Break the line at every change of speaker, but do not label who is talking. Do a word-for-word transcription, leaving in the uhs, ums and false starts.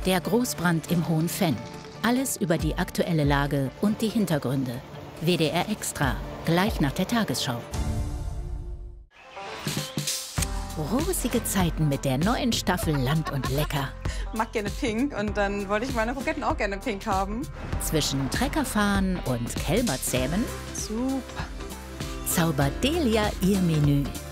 Der Großbrand im Hohenfenn. Alles über die aktuelle Lage und die Hintergründe. W D R Extra, gleich nach der Tagesschau. Rosige Zeiten mit der neuen Staffel Land und Lecker.
Ich mag gerne pink und dann wollte ich meine Kroketten auch gerne pink haben.
Zwischen Treckerfahren und Kälberzähmen
Super.
zaubert Delia ihr Menü.